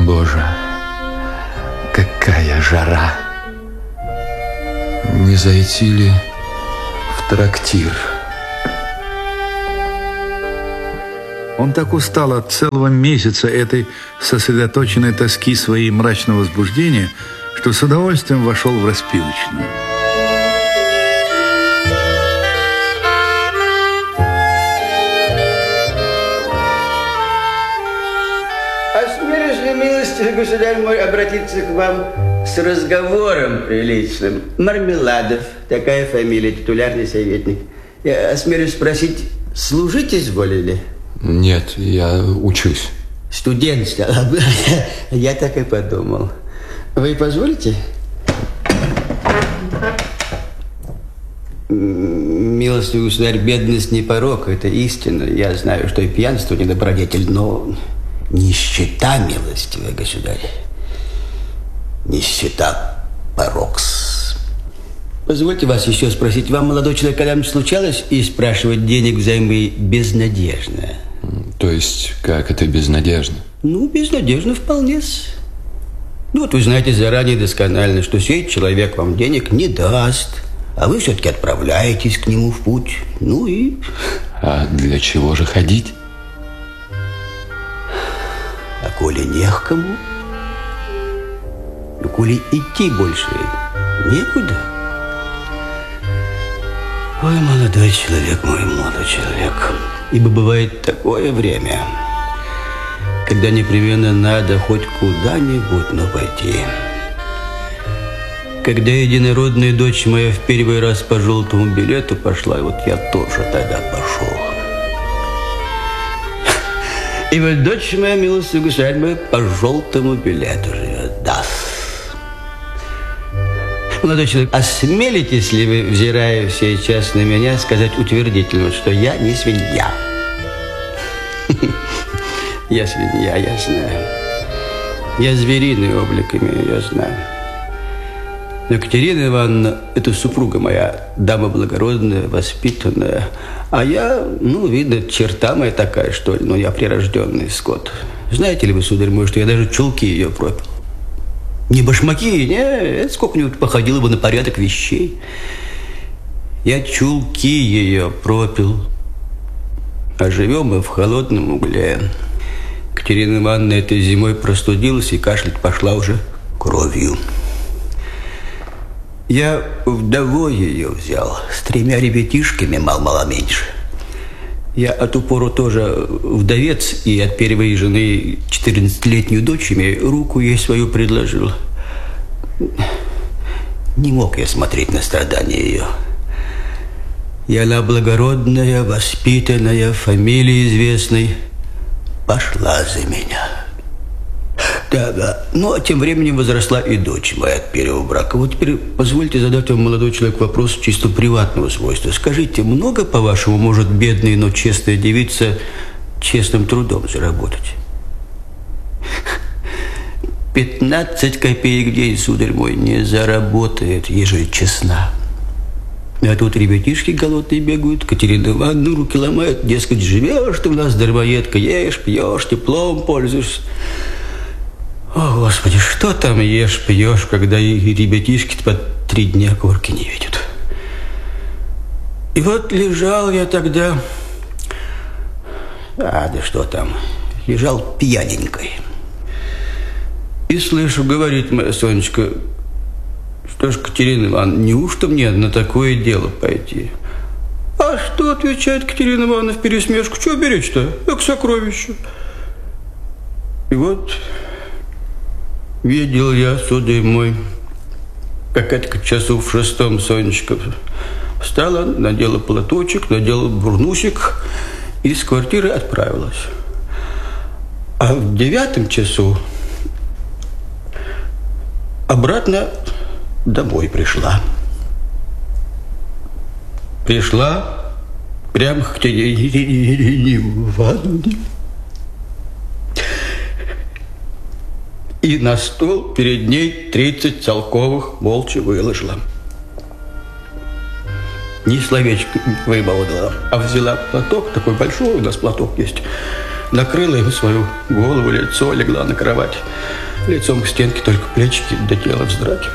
Боже, какая жара! Не зайти ли в трактир? Он так устал от целого месяца этой сосредоточенной тоски своей мрачного возбуждения, что с удовольствием вошел в распивочную. Осмелюсь ли, милостивый государь мой, обратиться к вам с разговором приличным? Мармеладов, такая фамилия, титулярный советник. Я осмелюсь спросить, служить изволили? Нет, я учусь. Студент стал. Я так и подумал. Вы позволите? Милостивый государь, бедность не порок, это истина. Я знаю, что и пьянство не добродетель, но нищета, милостивый государь. Нищета порокс. Позвольте вас еще спросить, вам, молодой человек, когда-нибудь случалось и спрашивать денег взаймы безнадежно? То есть, как это безнадежно? Ну, безнадежно вполне-с. Ну, вот вы знаете заранее досконально, что сей человек вам денег не даст, а вы все-таки отправляетесь к нему в путь. Ну и... А для чего же ходить? А коли не к кому, ну, коли идти больше некуда. Ой, молодой человек, мой молодой человек, ибо бывает такое время, когда непременно надо хоть куда-нибудь, но пойти. Когда единородная дочь моя в первый раз по желтому билету пошла, вот я тоже тогда пошел. И вот дочь моя, милостивый государь мой, по желтому билету живет, да. Молодой человек, осмелитесь ли вы, взирая сейчас на меня, сказать утвердительно, что я не свинья? Я свинья, я знаю. Я звериный облик имею, я знаю. Но Катерина Ивановна, это супруга моя, дама благородная, воспитанная. А я, ну, видно, черта моя такая, что ли, но я прирожденный скот. Знаете ли вы, сударь мой, что я даже чулки ее пропил? Не башмаки, не, сколько-нибудь походило бы на порядок вещей. Я чулки ее пропил. А живем мы в холодном угле. Катерина Ивановна этой зимой простудилась и кашлять пошла уже кровью. Я вдовой ее взял, с 3 ребятишками, мало-мало меньше. Я от упору тоже вдовец, и от первой жены 14-летнюю дочь имею, руку ей свою предложил. Не мог я смотреть на страдания ее. И она благородная, воспитанная, фамилия известной, пошла за меня. Да. Ну, а тем временем возросла и дочь моя от первого брака. Вот теперь позвольте задать вам, молодой человек, вопрос чисто приватного свойства. Скажите, много, по-вашему, может бедная, но честная девица честным трудом заработать? 15 копеек в день, сударь мой, не заработает, ежели честна. А тут ребятишки голодные бегают, Катерина Ивановна руки ломают, дескать, живешь ты у нас, дармоедка, ешь, пьешь, теплом пользуешься. О, Господи, что там ешь, пьешь, когда и ребятишки по 3 дня корки не видят. И вот лежал я тогда, да что там, лежал пьяненькой. И слышу, говорит моя Сонечка, что ж, Катерина Ивановна, неужто мне на такое дело пойти? А что, отвечает Катерина Ивановна впересмешку, что беречь-то, как сокровище. И вот... видел я, сударь мой, как это к часу в 6 Сонечка встала, надела платочек, надела бурнусик и с квартиры отправилась. А в 9 часу обратно домой пришла. Пришла прямо к Катерине Ивановне. И на стол перед ней 30 целковых молча выложила. Ни словечко не вымолвила, а взяла платок, такой большой у нас платок есть, накрыла ему свою голову, лицо, легла на кровать. Лицом к стенке, только плечики до тела вздрагивали.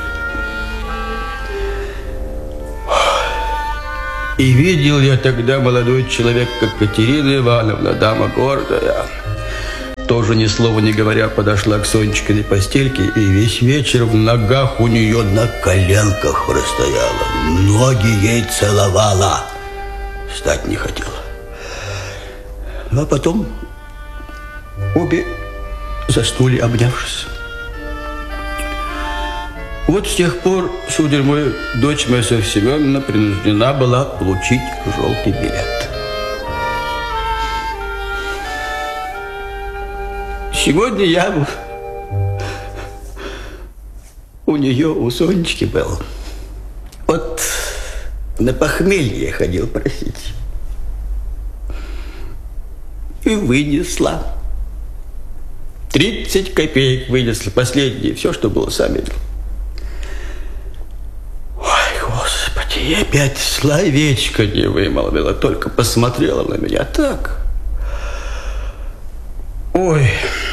И видел я тогда молодой человек, как Катерина Ивановна, дама гордая, тоже ни слова не говоря подошла к Сонечкиной постельке и весь вечер в ногах у нее на коленках простояла, ноги ей целовала, встать не хотела. Ну, а потом обе заснули, обнявшись. Вот с тех пор, сударь мой, дочь моя Софья Семеновна принуждена была получить желтый билет. Сегодня я у нее, у Сонечки был. Вот на похмелье ходил просить. И вынесла. 30 копеек вынесла, последние, все, что было, сами. И опять словечко не вымолвила, только посмотрела на меня так. Ой,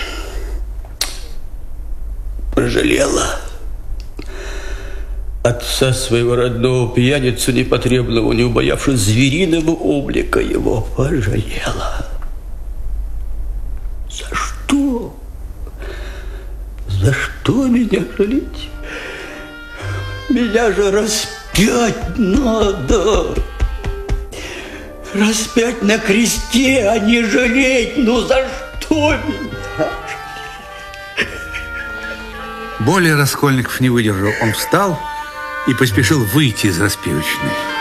пожалела. Отца своего родного, пьяницу непотребного, не убоявшись звериного облика его, пожалела. За что? За что меня жалеть? Меня же распять надо. Распять на кресте, а не жалеть. Ну за что меня? Более Раскольников не выдержал. Он встал и поспешил выйти из распивочной.